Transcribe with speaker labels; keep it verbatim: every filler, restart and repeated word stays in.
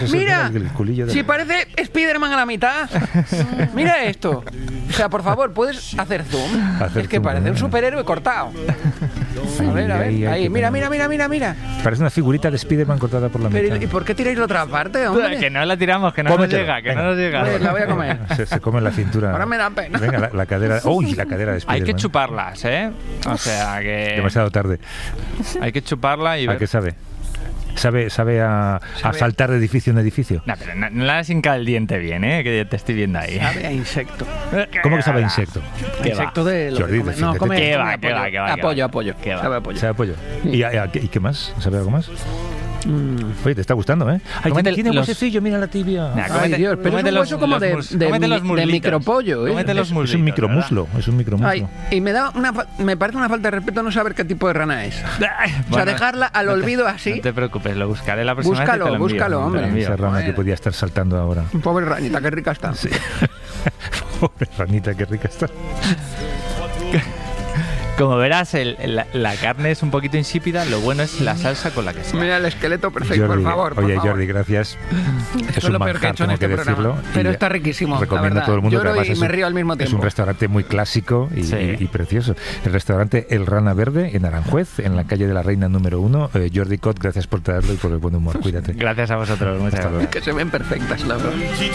Speaker 1: Mira,
Speaker 2: el, el culillo de...
Speaker 1: si parece Spiderman a la mitad. Mira esto. O sea, por favor, ¿puedes hacer zoom?
Speaker 2: Hacer
Speaker 1: es que
Speaker 2: zoom,
Speaker 1: parece
Speaker 2: ¿no?
Speaker 1: un superhéroe cortado. A ver, a ver,
Speaker 2: Ahí, ahí,
Speaker 1: ahí,
Speaker 2: qué
Speaker 1: mira,
Speaker 2: pena.
Speaker 1: mira, mira, mira, mira.
Speaker 2: Parece una figurita de Spiderman cortada por la
Speaker 1: Pero,
Speaker 2: mitad.
Speaker 1: ¿y por qué tiráis la otra parte, hombre?
Speaker 3: Que no la tiramos, que no
Speaker 2: Cómetelo,
Speaker 3: nos llega, que
Speaker 2: venga.
Speaker 3: no nos llega.
Speaker 1: Pues la voy a comer.
Speaker 2: Se, se come en la cintura.
Speaker 1: Ahora me da pena.
Speaker 2: Venga, la, la cadera. ¡Uy! La cadera de
Speaker 3: Hay
Speaker 2: Spiderman.
Speaker 3: que chuparlas, ¿eh? O sea que...
Speaker 2: Demasiado tarde.
Speaker 3: Hay que chuparla y
Speaker 2: ¿A
Speaker 3: ver...
Speaker 2: qué sabe? ¿Sabe, sabe a, a
Speaker 1: Sabe-
Speaker 2: saltar de edificio en edificio?
Speaker 3: No, pero no, no la has hincado el diente bien, ¿eh? Que te estoy viendo ahí.
Speaker 1: Sabe a insecto.
Speaker 2: ¿Cómo que sabe a insecto?
Speaker 3: ¿Qué
Speaker 1: Insecto de lo
Speaker 2: Jordi,
Speaker 1: que come. No,
Speaker 2: defiéndete.
Speaker 1: come,
Speaker 3: ¿Qué
Speaker 1: come
Speaker 3: va,
Speaker 1: apoyo.
Speaker 3: qué va, qué va, qué
Speaker 1: Apoyo,
Speaker 3: va?
Speaker 1: apoyo.
Speaker 3: ¿Qué va?
Speaker 1: Sabe a apoyo.
Speaker 2: ¿Sabe a pollo? ¿Y, a- a- ¿Y qué más? ¿Sabe algo más?
Speaker 1: Mm.
Speaker 2: Oye, te está gustando, ¿eh? Ay,
Speaker 3: Cómete
Speaker 2: tiene
Speaker 3: los-
Speaker 2: huesecillo, mira la tibia.
Speaker 3: Nah,
Speaker 1: Ay,
Speaker 3: cómete-
Speaker 1: Dios, pero es
Speaker 3: cómete
Speaker 1: un
Speaker 3: los-
Speaker 1: hueso como
Speaker 3: los
Speaker 1: de,
Speaker 3: mus-
Speaker 1: de,
Speaker 3: cómete los
Speaker 1: de
Speaker 3: muslitos.
Speaker 1: micropollo, ¿eh?
Speaker 3: Cómete los
Speaker 2: Es un
Speaker 3: muslitos,
Speaker 2: micromuslo, es un micromuslo.
Speaker 1: Ay, y me da una fa- me parece una falta de respeto no saber qué tipo de rana es.
Speaker 3: ¿verdad?
Speaker 1: O sea,
Speaker 3: Bueno,
Speaker 1: dejarla al
Speaker 3: no te-
Speaker 1: olvido así.
Speaker 3: No te preocupes, lo buscaré la próxima
Speaker 1: Búscalo,
Speaker 3: vez y te lo envío.
Speaker 1: búscalo,
Speaker 3: Te lo
Speaker 1: hombre.
Speaker 3: envío.
Speaker 2: Esa rana
Speaker 1: Bueno.
Speaker 2: que podía estar saltando ahora.
Speaker 1: Pobre ranita, qué rica está.
Speaker 2: Sí. Pobre ranita, qué rica está.
Speaker 3: Como verás, el- la, la carne es un poquito insípida, lo bueno es la salsa con la que se
Speaker 1: Mira el esqueleto perfecto,
Speaker 2: Jordi,
Speaker 1: por favor. por
Speaker 2: oye,
Speaker 1: favor.
Speaker 2: Jordi, gracias.
Speaker 1: Esto es
Speaker 2: un
Speaker 1: lo peor que he
Speaker 2: manjar,
Speaker 1: hecho en
Speaker 2: tengo
Speaker 1: este
Speaker 2: que
Speaker 1: programa.
Speaker 2: decirlo.
Speaker 1: Pero
Speaker 2: Y
Speaker 1: está riquísimo, la
Speaker 2: Recomiendo
Speaker 1: verdad.
Speaker 2: a todo el mundo. que
Speaker 1: Lloro
Speaker 2: además
Speaker 1: y
Speaker 2: es
Speaker 1: me
Speaker 2: un-
Speaker 1: río al mismo
Speaker 2: Es
Speaker 1: tiempo.
Speaker 2: un restaurante muy clásico y,
Speaker 3: Sí.
Speaker 2: y- y precioso. El restaurante El Rana Verde en Aranjuez, en la calle de la Reina número uno. Eh, Jordi Cot, gracias por traerlo y por el buen humor. Cuídate.
Speaker 3: Gracias a vosotros, muchas
Speaker 2: Hasta luego.
Speaker 3: gracias.
Speaker 1: Que se ven perfectas, la verdad.